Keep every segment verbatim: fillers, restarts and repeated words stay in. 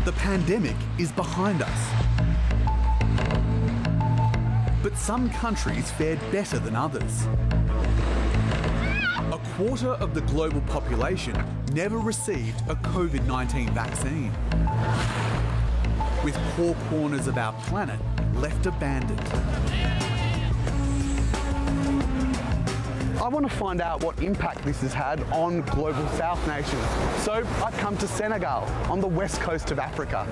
The pandemic is behind us. But some countries fared better than others. A quarter of the global population never received a COVID nineteen vaccine, with poor corners of our planet left abandoned. I want to find out what impact this has had on global South nations. So I've come to Senegal, on the west coast of Africa.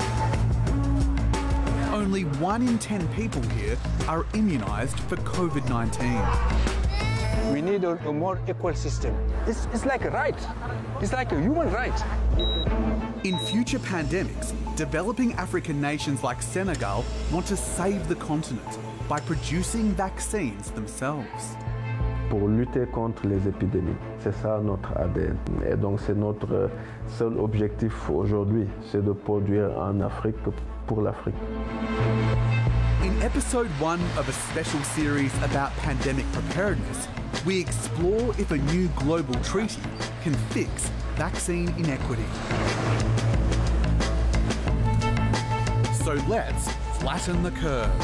Only one in ten people here are immunised for COVID nineteen. We need a, a more equal system. It's, it's like a right. It's like a human right. In future pandemics, developing African nations like Senegal want to save the continent by producing vaccines themselves. Pour lutter contre les épidémies. C'est ça notre A D N. Et donc c'est notre seul objectif aujourd'hui, c'est de produire en Afrique pour l'Afrique. In episode one of a special series about pandemic preparedness, we explore if a new global treaty can fix vaccine inequity. So let's flatten the curve.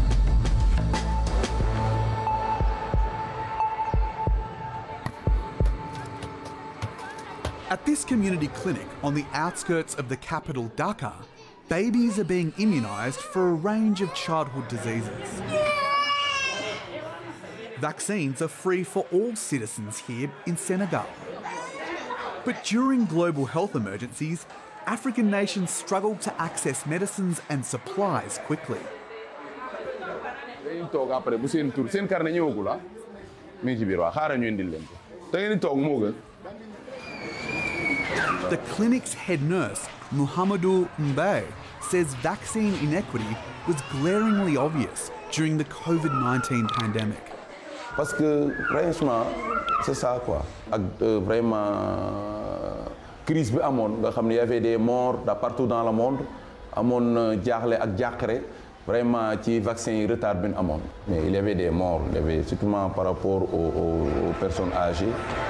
At this community clinic on the outskirts of the capital Dakar, babies are being immunised for a range of childhood diseases. Vaccines are free for all citizens here in Senegal. But during global health emergencies, African nations struggle to access medicines and supplies quickly. The clinic's head nurse, Muhammadu Mbaye, says vaccine inequity was glaringly obvious during the COVID nineteen pandemic. Parce que franchement, c'est ça quoi. Ak vraiment crise bi amone nga xamni y avait des morts partout dans le monde, amone jaxlé ak jaxré vraiment ci vaccin yi retard bi amone. Mais il y avait des morts, il y avait surtout par rapport aux, aux, aux personnes âgées.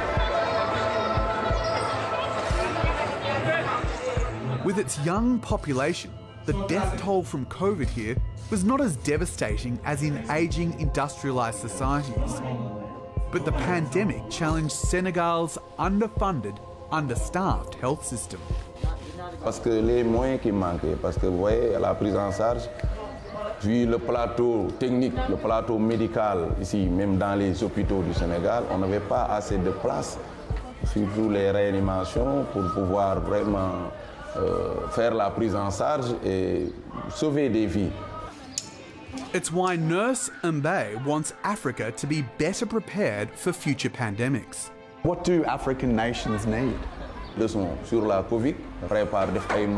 With its young population, the death toll from COVID here was not as devastating as in ageing industrialised societies. But the pandemic challenged Senegal's underfunded, understaffed health system. Parce que les moyens qui manquaient, parce que vous voyez, la prise en charge, vu le plateau technique, le plateau médical ici, même dans les hôpitaux du Sénégal, on n'avait pas assez de place, surtout les réanimations, pour pouvoir vraiment Euh, faire la prise en charge et sauver des vies. It's why Nurse Mbaye wants Africa to be better prepared for future pandemics. What do African nations need? Leçon sur la Covid, prépare des